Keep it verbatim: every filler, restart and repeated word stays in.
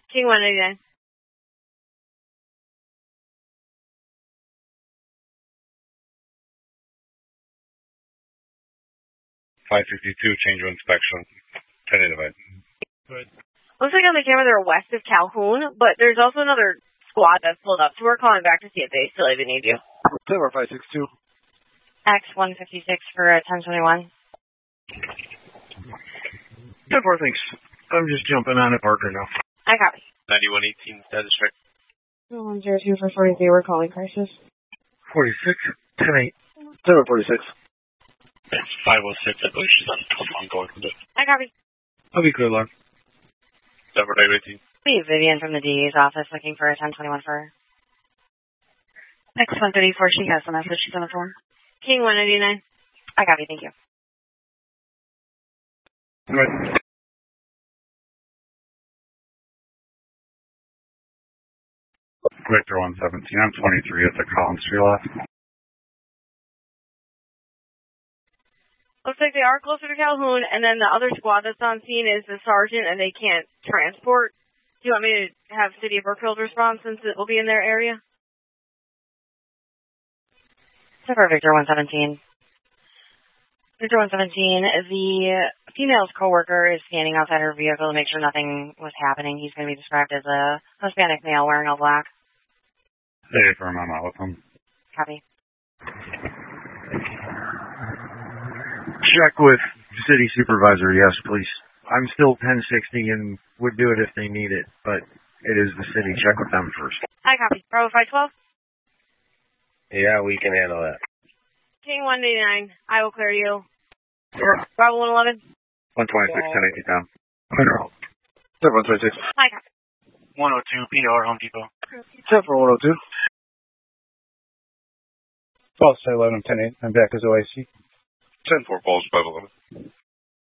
King one eighty-nine. five fifty-two, change of inspection. Tentative. Good. Looks like on the camera they're west of Calhoun, but there's also another squad that's pulled up, so we're calling back to see if they still even need you. Silver five six two. X one fifty-six for ten twenty-one. ten four, thanks. I'm just jumping on at Parker now. I copy. ninety-one eighteen, status check. one zero two for forty-three, we're calling crisis. forty-six, ten eight. Silver forty-six. It's five oh six, I believe she's on ongoing with it. I copy. I'll be clear, Lon. Silver five eighteen. We have Vivian from the D A's office looking for a ten twenty-one for her. X one thirty-four, she has the message, she's on the phone. King one eighty-nine. I copy, thank you. Right. Victor one seventeen, I'm twenty-three at the Collins Street lot. Looks like they are closer to Calhoun, and then the other squad that's on scene is the sergeant, and they can't transport. Do you want me to have City of Brookfield respond since it will be in their area? So for Victor one seventeen. Victor one seventeen, the female's coworker is standing outside her vehicle to make sure nothing was happening. He's going to be described as a Hispanic male wearing all black. Hey, for I'm out with him. Copy. Check with city supervisor, yes, please. I'm still ten sixty and would do it if they need it, but it is the city. Check with them first. I copy. Bravo five twelve? Yeah, we can handle that. King one eighty-nine, I will clear you. Sure. Bravo one eleven? one twenty-six, ten eighty down. Seven one twenty-six. I copy. one oh two, P R, Home Depot. Seven for one oh two. False eleven, ten eight. I'm back as O I C. ten four, Balls, five eleven.